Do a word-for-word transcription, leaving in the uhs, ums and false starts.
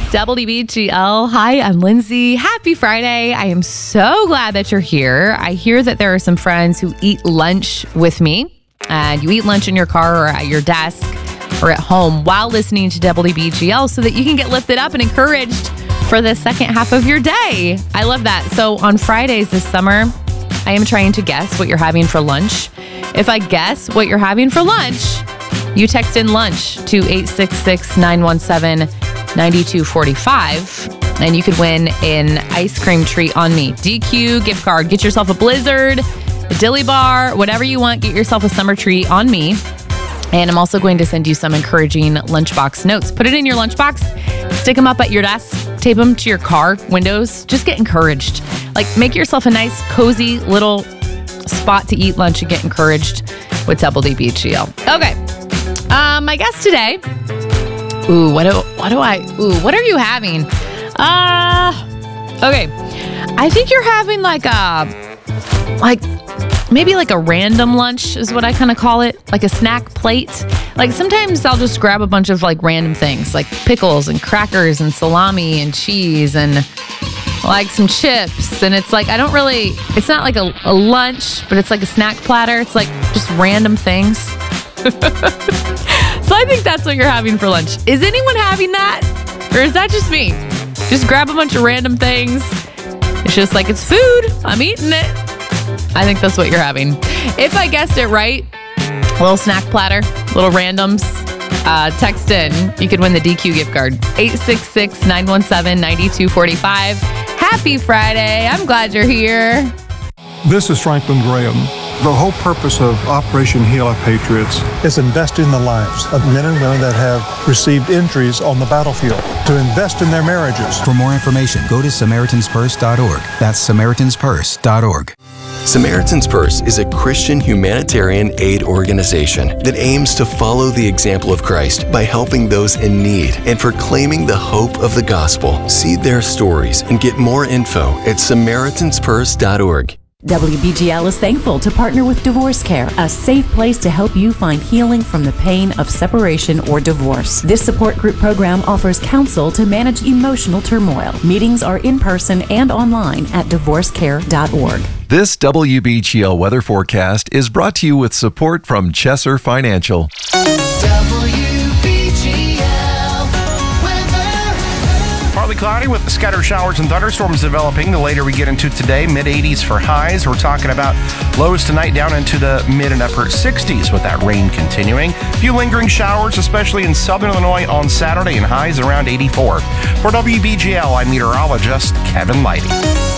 W B G L. Hi, I'm Lindsay. Happy Friday. I am so glad that you're here. I hear that there are some friends who eat lunch with me, and you eat lunch in your car or at your desk or at home while listening to W B G L so that you can get lifted up and encouraged for the second half of your day. I love that. So on Fridays this summer, I am trying to guess what you're having for lunch. If I guess what you're having for lunch, you text in lunch to eight six six, nine one seven, nine two four five, and you could win an ice cream treat on me. D Q gift card. Get yourself a Blizzard, a Dilly Bar, whatever you want. Get yourself a summer treat on me. And I'm also going to send you some encouraging lunchbox notes. Put it in your lunchbox, stick them up at your desk, tape them to your car windows. Just get encouraged. Like, make yourself a nice, cozy little spot to eat lunch and get encouraged with W B G L. Okay. Um, my guest today. Ooh, what do what do I? Ooh, what are you having? Uh, okay. I think you're having like a, like maybe like a random lunch is what I kind of call it, like a snack plate. Like sometimes I'll just grab a bunch of like random things, like pickles and crackers and salami and cheese and like some chips. And it's like I don't really. It's not like a, a lunch, but it's like a snack platter. It's like just random things. So I think that's what you're having for lunch. Is anyone having that? Or is that just me? Just grab a bunch of random things. It's just like, it's food. I'm eating it. I think that's what you're having. If I guessed it right, little snack platter, little randoms, uh, text in. You could win the D Q gift card. eight six six, nine one seven, nine two four five. Happy Friday. I'm glad you're here. This is Franklin Graham. The whole purpose of Operation Heal Our Patriots is invest in the lives of men and women that have received injuries on the battlefield, to invest in their marriages. For more information, go to Samaritans Purse dot org. That's Samaritans Purse dot org. Samaritan's Purse is a Christian humanitarian aid organization that aims to follow the example of Christ by helping those in need and proclaiming the hope of the gospel. See their stories and get more info at Samaritans Purse dot org. W B G L is thankful to partner with Divorce Care, a safe place to help you find healing from the pain of separation or divorce. This support group program offers counsel to manage emotional turmoil. Meetings are in person and online at divorce care dot org. This W B G L weather forecast is brought to you with support from Chesser Financial. Partly cloudy with scattered showers and thunderstorms developing. The later we get into today, mid eighties for highs. We're talking about lows tonight down into the mid and upper sixties with that rain continuing. A few lingering showers, especially in southern Illinois on Saturday, and highs around eighty-four. For W B G L, I'm meteorologist Kevin Lighty.